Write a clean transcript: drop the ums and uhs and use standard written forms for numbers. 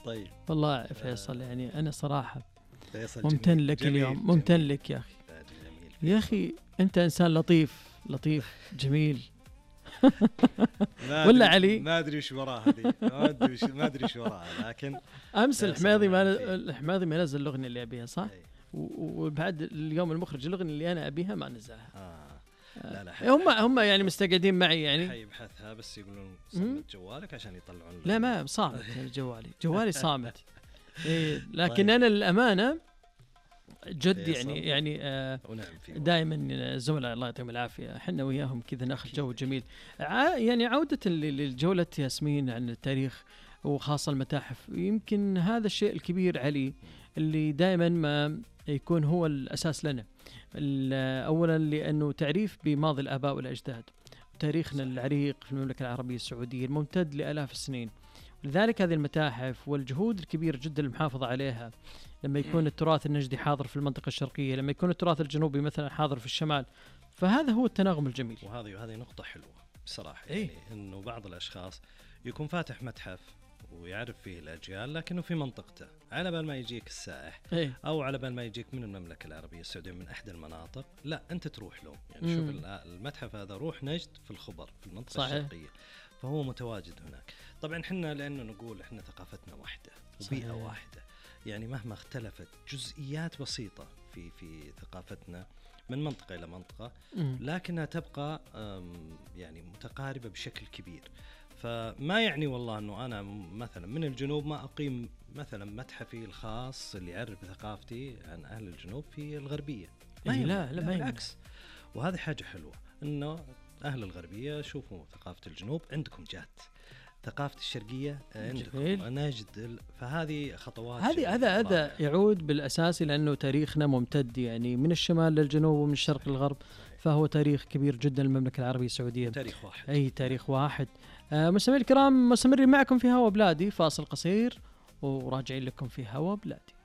طيب والله فيصل يعني أنا صراحة فيصل ممتن لك اليوم، ممتن لك يا أخي. يا أخي أنت إنسان لطيف جميل. ولا علي ما أدري وش وراها ذي، ما أدري وش وراها، لكن أمس الحماضي ما نزل الأغنية اللي أبيها صح؟ وبعد اليوم المخرج الأغنية اللي أنا أبيها ما نزلها. لا هم يعني مستقعدين معي يعني. حيبحثها بس يقولون صمت جوالك عشان يطلعون. لا ما صامت جوالي صامت. لكن طيب. أنا الأمانة جد يعني دائما الزملاء الله يعطيهم العافية احنا وياهم كذا ناخذ جو جميل. يعني عودة للجولة ياسمين عن التاريخ وخاصة المتاحف، يمكن هذا الشيء الكبير علي اللي دائما ما يكون هو الأساس لنا. أولا لأنه تعريف بماضي الآباء والأجداد وتاريخنا العريق في المملكة العربية السعودية الممتد لآلاف السنين. لذلك هذه المتاحف والجهود الكبيرة جدا المحافظة عليها، لما يكون التراث النجدي حاضر في المنطقة الشرقية، لما يكون التراث الجنوبي مثلا حاضر في الشمال، فهذا هو التناغم الجميل. وهذه نقطة حلوة بصراحة. يعني إنه بعض الأشخاص يكون فاتح متحف ويعرف فيه الأجيال لكنه في منطقته، على بال ما يجيك السائح أو على بال ما يجيك من المملكة العربية السعودية من أحد المناطق، لا أنت تروح له. يعني شوف المتحف هذا روح نجد في الخبر في المنطقة الشرقية، فهو متواجد هناك. طبعا حنا لأنه نقول إحنا ثقافتنا واحدة وبيئة واحدة، يعني مهما اختلفت جزئيات بسيطة في ثقافتنا من منطقة إلى منطقة لكنها تبقى يعني متقاربة بشكل كبير. فما يعني والله أنه أنا مثلا من الجنوب ما أقيم مثلا متحفي الخاص اللي يعرف ثقافتي عن أهل الجنوب في الغربية. لا بالعكس. وهذه حاجة حلوة إنه أهل الغربية شوفوا ثقافة الجنوب عندكم جات، ثقافة الشرقية عندكم نجد. فهذه خطوات هذا يعود بالأساس لأنه تاريخنا ممتد يعني من الشمال للجنوب ومن الشرق للغرب، فهو تاريخ كبير جدا للمملكة العربية السعودية. تاريخ واحد. مستمعين الكرام مستمرين معكم في هوا بلادي، فاصل قصير وراجعين لكم في هوا بلادي.